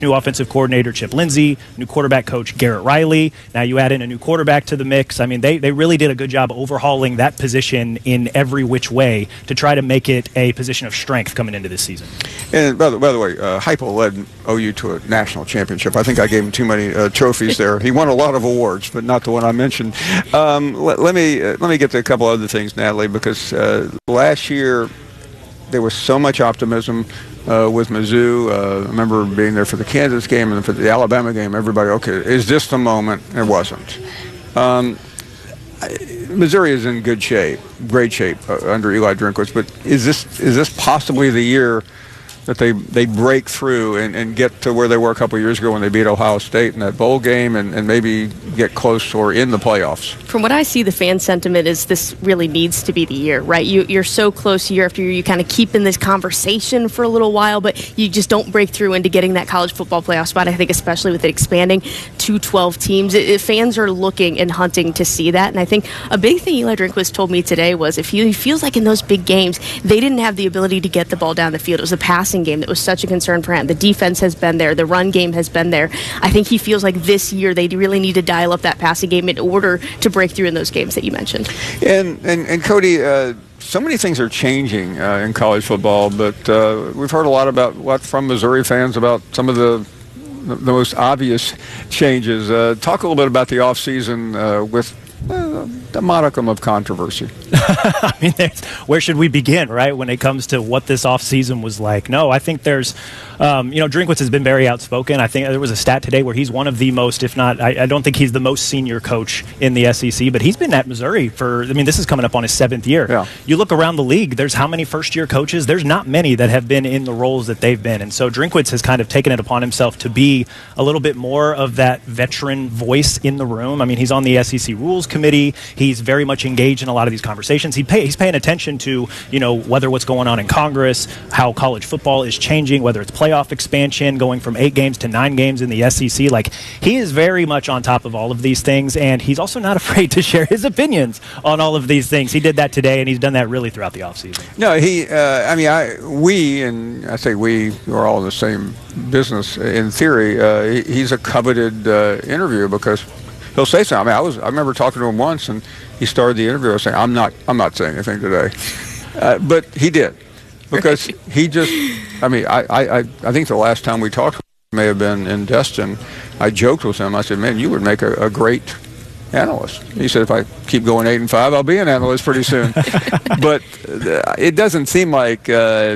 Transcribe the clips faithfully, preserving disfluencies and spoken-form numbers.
New offensive coordinator Chip Lindsey, new quarterback coach Garrett Riley. Now you add in a new quarterback to the mix. I mean, they, they really did a good job overhauling that position in every which way to try to make it a position of strength coming into this season. And by the, by the way, uh, Heupel led O U to a national championship. I think I gave him too many uh, trophies there. He won a lot of awards, but not the one I mentioned. Um, let, let me uh, let me get to a couple other things, Natalie, because uh, last year there was so much optimism uh, with Mizzou. Uh, I remember being there for the Kansas game and for the Alabama game. Everybody, okay, is this the moment? It wasn't. Um, Missouri is in good shape, great shape uh, under Eli Drinkwitz. But is this is this possibly the year that they they break through and, and get to where they were a couple of years ago when they beat Ohio State in that bowl game and, and maybe get close or in the playoffs? From what I see, the fan sentiment is this really needs to be the year, right? You, you're so close year after year. You kind of keep in this conversation for a little while, but you just don't break through into getting that college football playoff spot. I think especially with it expanding to twelve teams, it, it, fans are looking and hunting to see that. And I think a big thing Eli Drinkwitz told me today was if he, he feels like in those big games, they didn't have the ability to get the ball down the field. It was a passing game that was such a concern for him. The defense has been there. The run game has been there. I think he feels like this year they really need to dial up that passing game in order to break through in those games that you mentioned. And and, and Cody, uh, so many things are changing uh, in college football, but uh, we've heard a lot about what from Missouri fans about some of the the most obvious changes. Uh, talk a little bit about the offseason uh, with Uh, a modicum of controversy. I mean, where should we begin, right, when it comes to what this offseason was like? No, I think there's, um, you know, Drinkwitz has been very outspoken. I think there was a stat today where he's one of the most, if not, I, I don't think he's the most senior coach in the S E C, but he's been at Missouri for, I mean, this is coming up on his seventh year. Yeah. You look around the league, there's how many first-year coaches? There's not many that have been in the roles that they've been. And so Drinkwitz has kind of taken it upon himself to be a little bit more of that veteran voice in the room. I mean, he's on the S E C Rules Committee. He's very much engaged in a lot of these conversations. He pay, he's paying attention to, you know, whether what's going on in Congress, how college football is changing, whether it's playoff expansion, going from eight games to nine games in the S E C. Like, he is very much on top of all of these things, and he's also not afraid to share his opinions on all of these things. He did that today, and he's done that really throughout the offseason. No, he, uh, I mean, I, we, and I say we, we're all in the same business in theory. Uh, he, he's a coveted uh, interview because he'll say something. I mean, I was, I remember talking to him once, and he started the interview saying, "I'm not, I'm not saying anything today," uh, but he did because he just. I mean, I, I, I think the last time we talked may have been in Destin. I joked with him. I said, "Man, you would make a, a great analyst." He said, "If I keep going eight and five, I'll be an analyst pretty soon." But uh, it doesn't seem like uh,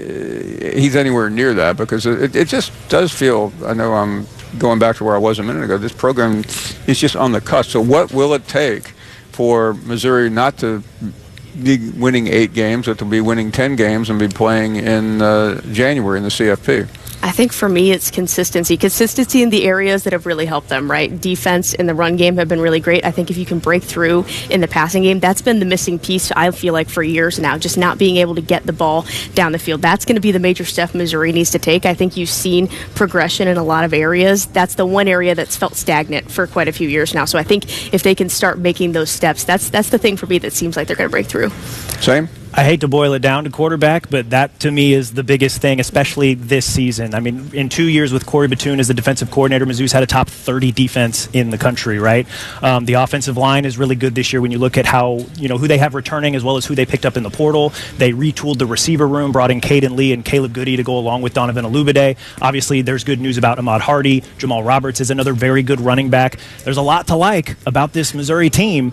he's anywhere near that because it, it just does feel. I know I'm going back to where I was a minute ago. This program is just on the cusp. So what will it take for Missouri not to be winning eight games, but to be winning ten games and be playing in uh, January in the C F P? I think for me it's consistency. Consistency in the areas that have really helped them, right? Defense and the run game have been really great. I think if you can break through in the passing game, that's been the missing piece, I feel like, for years now, just not being able to get the ball down the field. That's going to be the major step Missouri needs to take. I think you've seen progression in a lot of areas. That's the one area that's felt stagnant for quite a few years now. So I think if they can start making those steps, that's that's the thing for me that seems like they're going to break through. Same. I hate to boil it down to quarterback, but that to me is the biggest thing, especially this season. I mean, in two years with Corey Batoon as the defensive coordinator, Mizzou's had a top thirty defense in the country, right? Um, the offensive line is really good this year when you look at how, you know, who they have returning as well as who they picked up in the portal. They retooled the receiver room, brought in Caden Lee and Caleb Goody to go along with Donovan Olubade. Obviously, there's good news about Ahmad Hardy. Jamal Roberts is another very good running back. There's a lot to like about this Missouri team.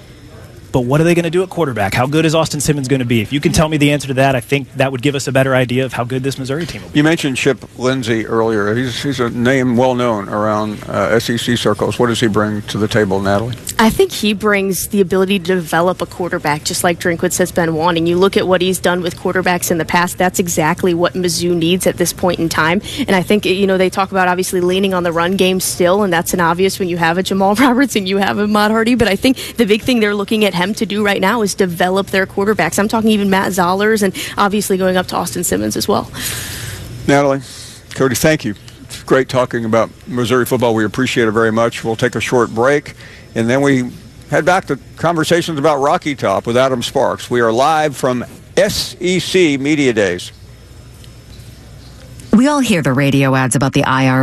But what are they going to do at quarterback? How good is Austin Simmons going to be? If you can tell me the answer to that, I think that would give us a better idea of how good this Missouri team will be. You mentioned Chip Lindsey earlier. He's, he's a name well known around uh, S E C circles. What does he bring to the table, Natalie? I think he brings the ability to develop a quarterback, just like Drinkwitz has been wanting. You look at what he's done with quarterbacks in the past, that's exactly what Mizzou needs at this point in time. And I think, you know, they talk about obviously leaning on the run game still, and that's an obvious when you have a Jamal Roberts and you have a Ahmad Hardy. But I think the big thing they're looking at him to do right now is develop their quarterbacks. I'm talking even Matt Zollers and obviously going up to Austin Simmons as well. Natalie, Cody, thank you. It's great talking about Missouri football. We appreciate it very much. We'll take a short break, and then we head back to conversations about Rocky Top with Adam Sparks. We are live from S E C Media Days. We We all hear the radio ads about the I R